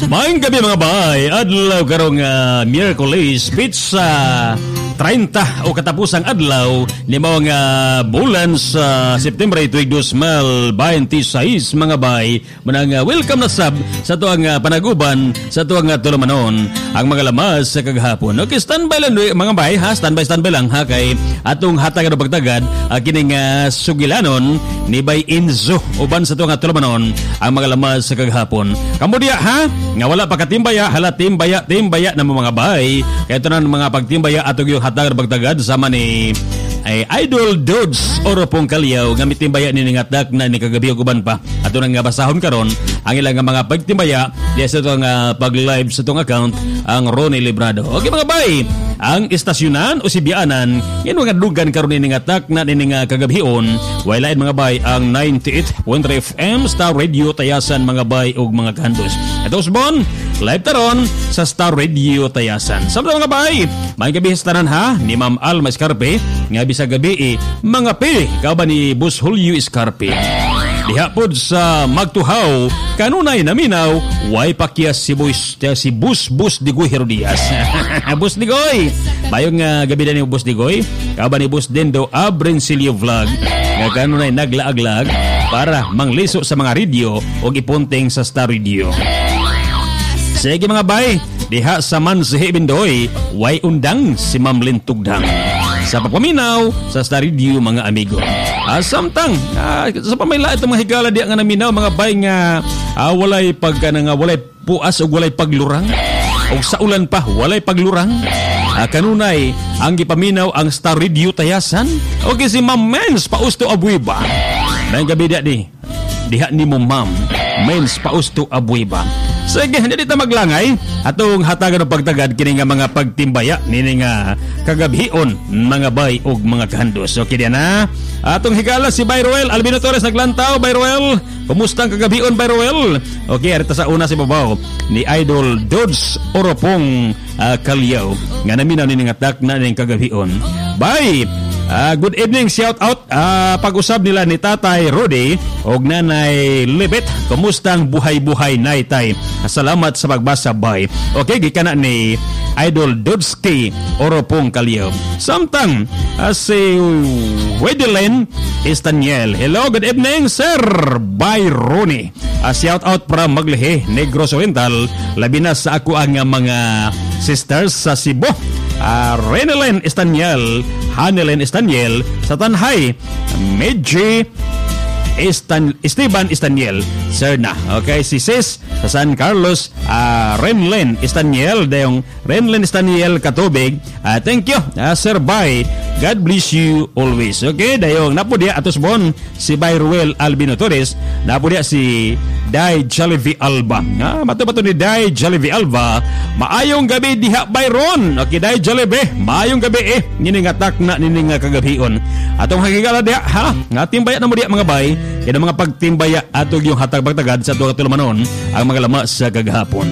Maayong gabi mga bay, adlaw karong Miyerkules, pizza 30 o katapusang adlaw ni mao nga bulan sa September 2026 mga bay. Manang welcome na sab sa tuang panaguban sa tuang tulumanon ang mga lamas sa kaghapon. Okay, standby lang mga bay ha, standby lang ha kay atong hatag na pagtagad kining sugilanon ni Bay Enzo uban sa tuang tulumanon ang mga lamas sa kaghapon. Kamo diya ha, nga wala pa katimbaya, hala timbaya na mga bay. Kaya ito na mga pagtimbaya atong yung hatag na pagtagad sama ni Idol Dudes Oropong Kalyaw nga mitimbaya ni ngatak na ni kagabi uban pa ato nang basahon karon ang ilang mga pagtimbaya diya sa itong pag-live sa itong account ang Ronnie Librado. Okay mga bay, ang istasyonan o sibianan yan mga dugan karon ni ngatak na ni kagabion wailain mga bay ang 98.3 FM Star Radio Tayasan mga bay ug mga kandos. Ito usbon live taron sa Star Radio Tayasan. Samtang mga bay, may gabi tanan ha ni Ma'am Alma Escarpe nga sa gabi mga pe kauban ni Bus Julio Escarpe. Diha pod sa magtuhaw kanunay naminaw way pakyas si Bus Digoy Herodias. Bus Digoy. Bayong gabi na ni Bus Digoy kauban ni Bus Dendo Abrencilio Vlog nga kanunay naglaaglag para mangliso sa mga radio o ipunting sa Star Radio. Sige mga bay, diha sa Mansihe Bindoy way undang si Ma'am Lintugdang sa pagpaminaw sa Star Radio mga amigo. Samtang sa pamila itong mga higala diya nga naminaw mga bay nga walay walay puas o walay paglurang o sa ulan pa walay paglurang. Kanunay ang gipaminaw ang Star Radio Tayasan. Okay si Ma'am Mens Pausto Abuiba. Nang gabi diha ni mo Ma'am Mens Pausto Abuiba. Sige, hindi dito maglangay atong hatagan ng pagtagad kini nga mga pagtimbaya nini nga kagabion mga bay ug mga kahandos. Okay diyan na. Atong higala si Bayroel Albino Torres naglantaw. Bayroel, kumusta ang kagabion Bayroel? Okay, arita sa una si babaw ni Idol Dudes Oropong Kalyaw nga naminaw nini nga tak na ning kagabion. Bye. Good evening, shout out. Pag-usab nila ni Tatay Rudy og Nanay Libet. Kumusta ang buhay-buhay naytay? Salamat sa pagbasa, bye. Okay, gikana ni Idol Dudski Oropong Kalyaw. Samtang si Wedelen Estaniel. Hello, good evening, Sir Bayroni. Shout out para Maglihe, Negros Oriental. Labi na sa ako ang mga sisters sa Cebu. Renelen Estaniel, Hanelen Estaniel, sa Tanhay, Medji Esteban Estaniel, Sir na. Okay, si Sis sa San Carlos, Renlen Estaniel, dayong Renlen Estaniel Katubig. Thank you, Sir Bay. God bless you always. Okay, dayong napudia atos bon si Bayruel Albino Torres, napudia si Day Jalevi Alba. Mato ni Day Jalevi Alba. Maayong gabi diha Bayron. Okay, Day Jalevi, maayong gabi nini nga tak na nini nga kagabion. Atong hagigala diha ha, nga timbaya na mo diha mga bay. Kaya mga pagtimbaya atog yung hatag pagtagad sa tuwa tulumanon ang mga lamas sa kagahapon.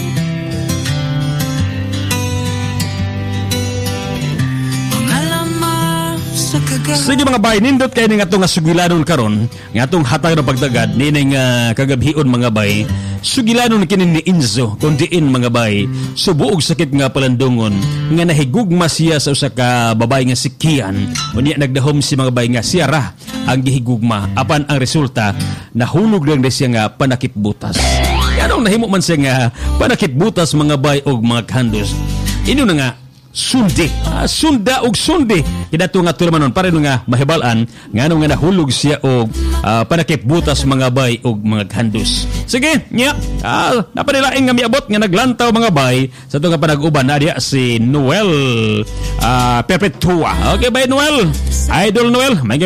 Sige mga bay, nindot kayo nga itong sugilanon karon nga itong hatag na pagtagad nining kagabion mga bay. Sugilanon kinin ni Enzo kundiin mga bay. Subuog sakit nga palandungon nga nahigugma siya sa usa ka babay nga si Kian. Unya nagdahom si mga bay nga siya ra ang gihigugma apan ang resulta nahulog lang siya nga panakip butas. Anong nahimo man siya nga panakip butas mga bay og mga kandos. Ino na nga sundi, sunda og sundi kidato nga tulumanon para nga mahibalan ngano nga nahulog siya og panakip butas mga bay og mga kandos. Sige, nya napanilaing nga miabot nga naglantaw mga bay sa to nga panag-uban na diya si Noel Perpetua. Okay, bay Noel, Idol Noel, may